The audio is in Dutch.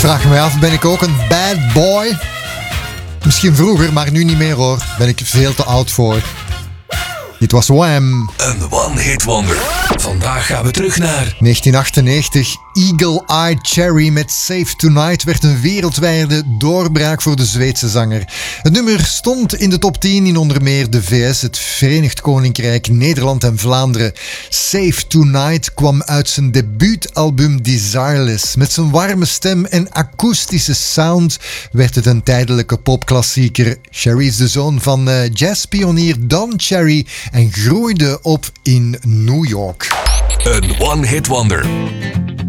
Vraag me af, ben ik ook een bad boy? Misschien vroeger, maar nu niet meer hoor. Ben ik veel te oud voor. Dit was Wham! Een one-hit wonder. Vandaag gaan we terug naar 1998. Eagle Eye Cherry met Save Tonight werd een wereldwijde doorbraak voor de Zweedse zanger. Het nummer stond in de top 10 in onder meer de VS, het Verenigd Koninkrijk, Nederland en Vlaanderen. Save Tonight kwam uit zijn debuutalbum Desireless. Met zijn warme stem en akoestische sound werd het een tijdelijke popklassieker. Cherry is de zoon van jazzpionier Don Cherry en groeide op in New York. een one-hit wonder.